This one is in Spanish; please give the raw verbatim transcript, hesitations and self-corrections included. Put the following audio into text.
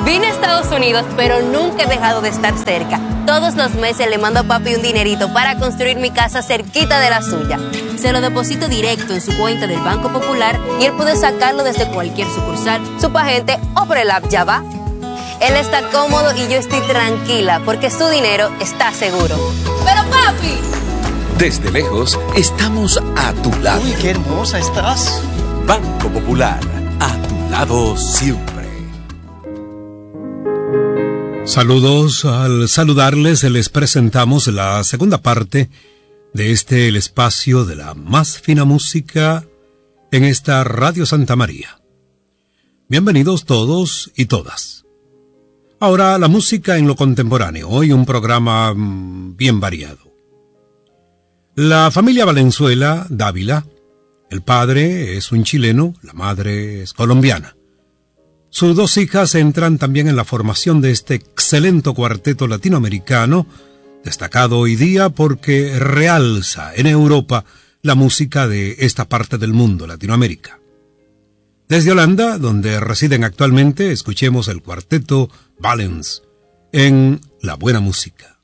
Vine a Estados Unidos, pero nunca he dejado de estar cerca. Todos los meses le mando a papi un dinerito para construir mi casa cerquita de la suya. Se lo deposito directo en su cuenta del Banco Popular y él puede sacarlo desde cualquier sucursal, Superagente o por el app Ya Va. Él está cómodo y yo estoy tranquila porque su dinero está seguro. ¡Pero papi! Desde lejos, estamos a tu lado. Uy, qué hermosa estás. Banco Popular, a tu lado siempre. Saludos, al saludarles les presentamos la segunda parte de este el espacio de la más fina música en esta Radio Santa María. Bienvenidos todos y todas. Ahora la música en lo contemporáneo, hoy un programa mmm, bien variado. La familia Valenzuela Dávila, el padre es un chileno, la madre es colombiana. Sus dos hijas entran también en la formación de este excelente cuarteto latinoamericano, destacado hoy día porque realza en Europa la música de esta parte del mundo, Latinoamérica. Desde Holanda, donde residen actualmente, escuchemos el cuarteto Valens en La Buena Música.